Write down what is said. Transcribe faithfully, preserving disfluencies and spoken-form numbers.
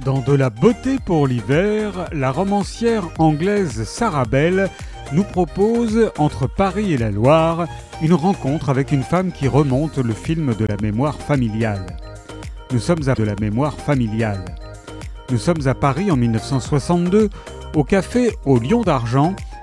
Dans De la beauté pour l'hiver, la romancière anglaise Sarah Bell nous propose, entre Paris et la Loire, une rencontre avec une femme qui remonte le film de la mémoire familiale. Nous sommes à de la mémoire familiale. Nous sommes à Paris en mille neuf cent soixante-deux, au café au Lion d'Argent,